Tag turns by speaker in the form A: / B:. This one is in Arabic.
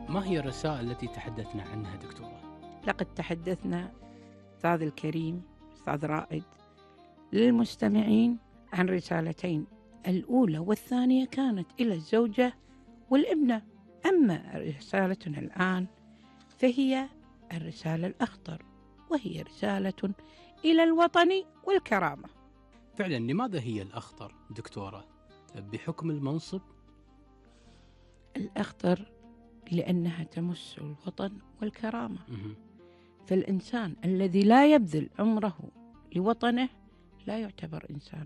A: ما هي الرسائل التي تحدثنا عنها دكتورة؟
B: لقد تحدثنا أستاذ الكريم أستاذ رائد للمستمعين عن رسالتين، الأولى والثانية كانت إلى الزوجة والابنة. أما رسالتنا الآن فهي الرسالة الأخطر، وهي رسالة إلى الوطن والكرامة.
A: فعلا لماذا هي الأخطر دكتورة؟ بحكم المنصب؟
B: الأخطر لأنها تمس الوطن والكرامة. فالإنسان الذي لا يبذل عمره لوطنه لا يعتبر إنسان.